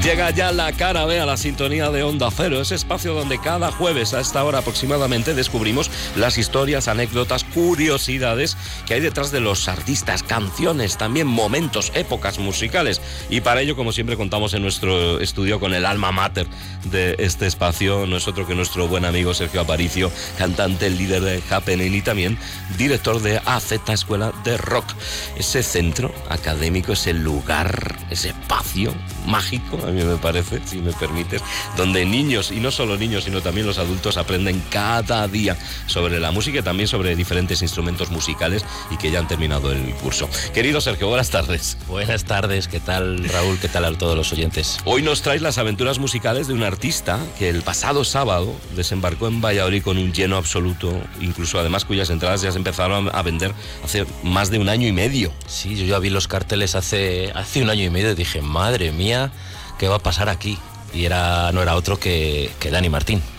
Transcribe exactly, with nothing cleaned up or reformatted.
Llega ya la cara B a la sintonía de Onda Cero, ese espacio donde cada jueves a esta hora aproximadamente descubrimos las historias, anécdotas, curiosidades que hay detrás de los artistas, canciones, también momentos, épocas musicales. Y para ello, como siempre, contamos en nuestro estudio con el alma mater de este espacio, no es otro que nuestro buen amigo Sergio Aparicio, cantante, líder de Happening y también director de A Z Escuela de Rock. Ese centro académico, ese lugar, ese espacio mágico, a mí me parece, si me permites, donde niños, y no solo niños, sino también los adultos, aprenden cada día sobre la música y también sobre diferentes instrumentos musicales y que ya han terminado el curso. Querido Sergio, buenas tardes. Buenas tardes, ¿qué tal, Raúl? ¿Qué tal a todos los oyentes? Hoy nos traes las aventuras musicales de un artista que el pasado sábado desembarcó en Valladolid con un lleno absoluto, incluso además cuyas entradas ya se empezaron a vender hace más de un año y medio. Sí, yo ya vi los carteles hace, hace un año y medio y dije, madre mía, ¿qué va a pasar aquí? Y era, no era otro que, que Dani Martín.